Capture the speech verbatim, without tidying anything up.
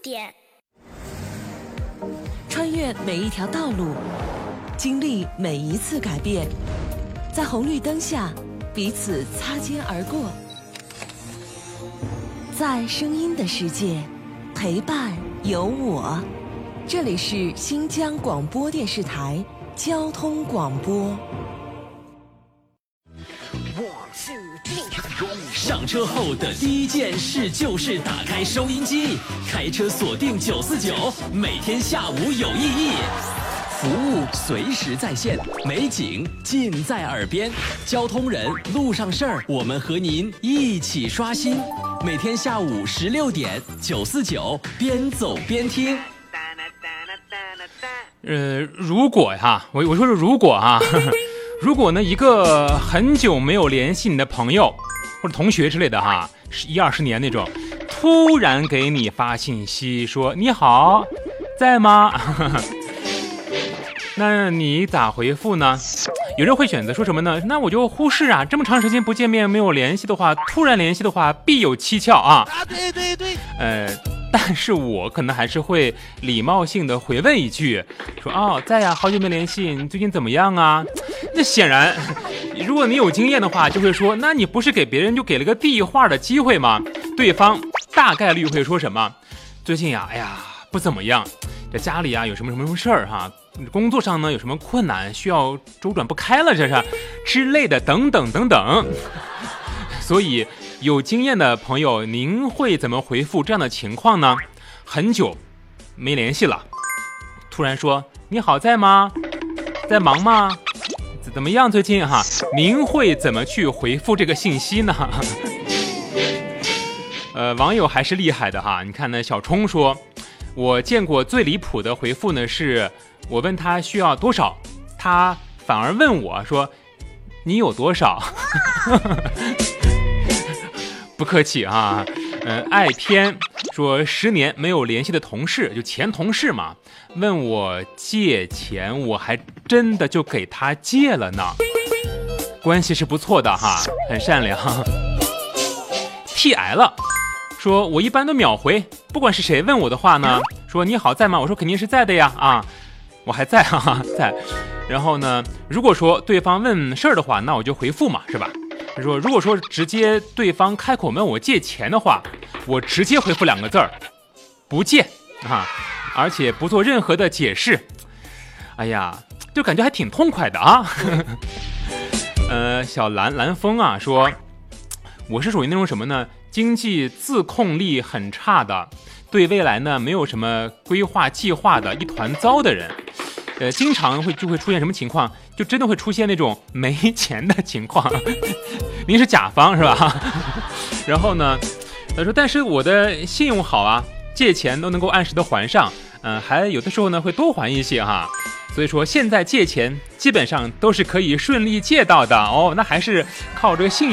点。 穿越每一条道路，经历每一次改变，在红绿灯下彼此擦肩而过，在声音的世界陪伴有我。这里是新疆广播电视台交通广播。 上车后的第一件事就是打开收音机，开车锁定九四九，每天下午有意义，服务随时在线，美景尽在耳边，交通人路上事儿，我们和您一起刷新。每天下午十六点，九四九，边走边听。 呃，如果哈，我我说是如果哈，如果呢一个很久没有联系你的朋友或者同学之类的哈，一二十年那种，突然给你发信息说你好，在吗？那你咋回复呢？有人会选择说什么呢？那我就忽视啊，这么长时间不见面没有联系的话，突然联系的话必有蹊跷啊。 啊，对对对， 呃。但是我可能还是会礼貌性的回问一句，说哦，在呀，好久没联系，你最近怎么样啊？那显然，如果你有经验的话，就会说，那你不是给别人就给了个递话的机会吗？对方大概率会说什么？最近呀，哎呀，不怎么样，这家里啊有什么什么什么事儿哈，工作上呢有什么困难需要周转不开了，这是之类的，等等等等。所以。有经验的朋友，您会怎么回复这样的情况呢？很久没联系了，突然说你好，在吗？在忙吗？怎么样最近哈？您会怎么去回复这个信息呢？呃，网友还是厉害的哈。你看呢，小冲说，我见过最离谱的回复呢，是我问他需要多少，他反而问我说你有多少？不客气啊，嗯、呃，爱偏说十年没有联系的同事，就前同事嘛，问我借钱，我还真的就给他借了呢，关系是不错的哈，很善良。T I 了，说我一般都秒回，不管是谁问我的话呢，说你好在吗？我说肯定是在的呀，啊，我还在哈、啊，在。然后呢，如果说对方问事儿的话，那我就回复嘛，是吧？他说如果说直接对方开口问我借钱的话，我直接回复两个字儿，不借啊，而且不做任何的解释。哎呀，就感觉还挺痛快的啊。呃，小蓝蓝风啊说，我是属于那种什么呢？经济自控力很差的，对未来呢没有什么规划计划的一团糟的人。呃，经常会就会出现什么情况？就真的会出现那种没钱的情况。您是甲方是吧？然后呢，他说，但是我的信用好啊，借钱都能够按时的还上，嗯、呃，还有的时候呢会多还一些哈。所以说现在借钱基本上都是可以顺利借到的哦，那还是靠这个信用。